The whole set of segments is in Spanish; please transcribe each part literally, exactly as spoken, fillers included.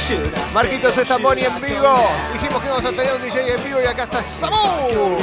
Marquitos Estamboni en vivo. Dijimos que íbamos a tener un D J en vivo y acá está Samu.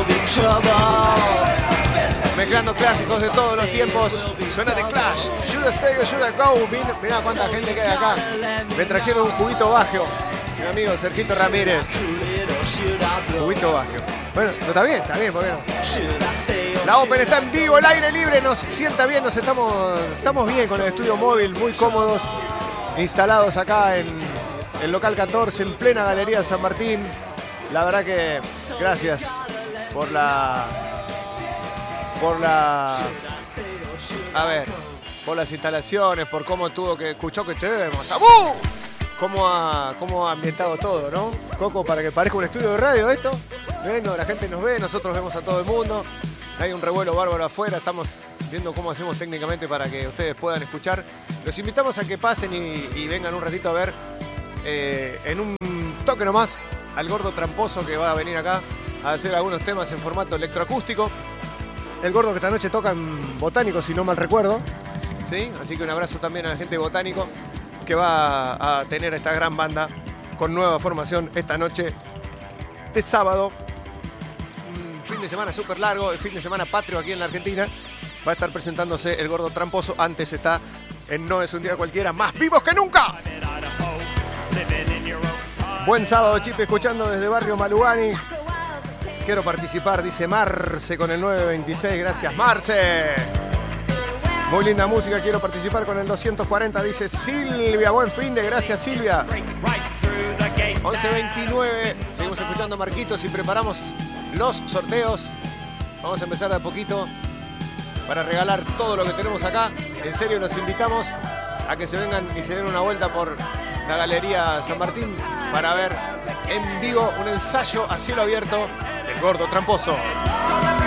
Mezclando clásicos de todos los tiempos. Suena de Clash. Should I Stay or Should I Go? Mirá cuánta gente que hay acá. Me trajeron un cubito bajo. Mi amigo Sergito Ramírez. Cubito bajo. Bueno, no está bien, está bien, ¿por qué no? La Open está en vivo, el aire libre nos sienta bien, nos estamos, estamos bien con el estudio móvil, muy cómodos, instalados acá en el local catorce, en plena Galería de San Martín. La verdad que gracias por la... por la... a ver, por las instalaciones, por cómo tuvo que escuchar que tenemos. ¡Sabú! Cómo ha, cómo ha ambientado todo, ¿no? Coco, para que parezca un estudio de radio esto. Bueno, la gente nos ve, nosotros vemos a todo el mundo. Hay un revuelo bárbaro afuera, estamos viendo cómo hacemos técnicamente para que ustedes puedan escuchar. Los invitamos a que pasen y, y vengan un ratito a ver eh, en un toque nomás al Gordo Tramposo que va a venir acá a hacer algunos temas en formato electroacústico. El Gordo que esta noche toca en Botánico, si no mal recuerdo. ¿Sí? Así que un abrazo también a la gente de Botánico que va a tener esta gran banda con nueva formación esta noche de sábado. Un fin de semana súper largo, el fin de semana patrio aquí en la Argentina. Va a estar presentándose el Gordo Tramposo. Antes está en No es un día cualquiera, más vivos que nunca. Buen sábado, Chipe, escuchando desde Barrio Malugani. Quiero participar, dice Marce con el nueve veintiséis. Gracias, Marce. Muy linda música, quiero participar con el doscientos cuarenta, dice Silvia. Buen fin de, gracias Silvia. once veintinueve, seguimos escuchando Marquitos y preparamos los sorteos. Vamos a empezar de a poquito para regalar todo lo que tenemos acá. En serio, los invitamos a que se vengan y se den una vuelta por la Galería San Martín para ver en vivo un ensayo a cielo abierto del Gordo Tramposo.